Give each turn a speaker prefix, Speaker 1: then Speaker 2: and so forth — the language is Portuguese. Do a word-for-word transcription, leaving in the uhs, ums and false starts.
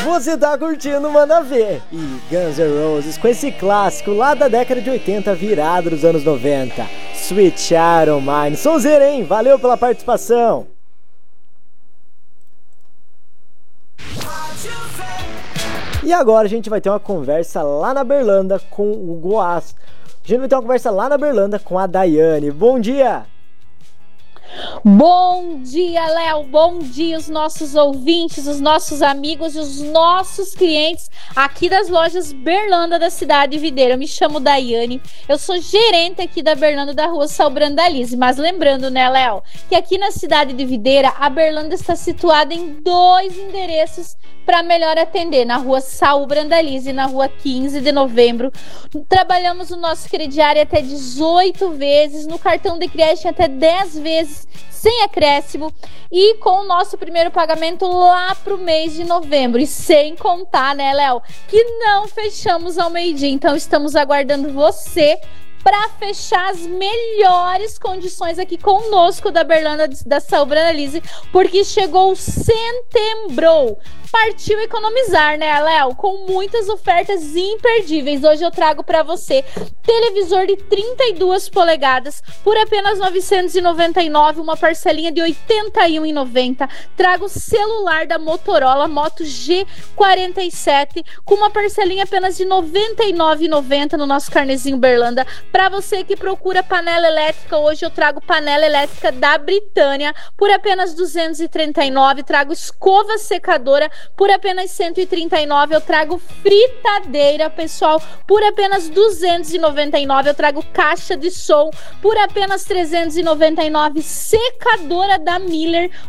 Speaker 1: Você tá curtindo Manda Ver e Guns N' Roses com esse clássico lá da década de oitenta, virado dos anos noventa. Sweet Child O' Mine. Sonzeira, hein? Valeu pela participação. E agora a gente vai ter uma conversa lá na Berlândia com o Goaz. A gente vai ter uma conversa lá na Berlândia com a Daiane. Bom dia!
Speaker 2: Bom dia, Léo, bom dia os nossos ouvintes, os nossos amigos e os nossos clientes aqui das lojas Berlândia da cidade de Videira. Eu me chamo Daiane, eu sou gerente aqui da Berlândia da rua Saul Brandalize, mas lembrando, né, Léo, que aqui na cidade de Videira a Berlândia está situada em dois endereços para melhor atender, na rua Saul Brandalize e na rua quinze de novembro. Trabalhamos o nosso crediário até dezoito vezes, no cartão de crédito até dez vezes, sem acréscimo, e com o nosso primeiro pagamento lá pro mês de novembro. E sem contar, né, Léo, que não fechamos ao meio-dia. Então estamos aguardando você para fechar as melhores condições aqui conosco da Berlândia da Saul Brandalize, porque chegou o setembro. Partiu economizar, né, Léo? Com muitas ofertas imperdíveis. Hoje eu trago para você televisor de trinta e duas polegadas por apenas novecentos e noventa e nove reais, uma parcelinha de oitenta e um reais e noventa centavos. Trago celular da Motorola Moto G quarenta e sete com uma parcelinha apenas de noventa e nove reais e noventa centavos no nosso carnezinho Berlândia. Para você que procura panela elétrica, hoje eu trago panela elétrica da Britânia por apenas duzentos e trinta e nove reais. Trago escova secadora por apenas cento e trinta e nove reais. Eu trago fritadeira, pessoal, por apenas duzentos e noventa e nove reais. Eu trago caixa de som por apenas trezentos e noventa e nove reais. Secadora da Miller